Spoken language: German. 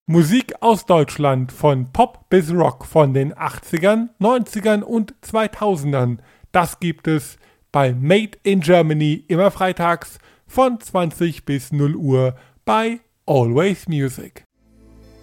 Musik aus Deutschland von Pop bis Rock von den 80ern, 90ern und 2000ern. Das gibt es bei Made in Germany immer freitags von 20 bis 0 Uhr bei Always Music.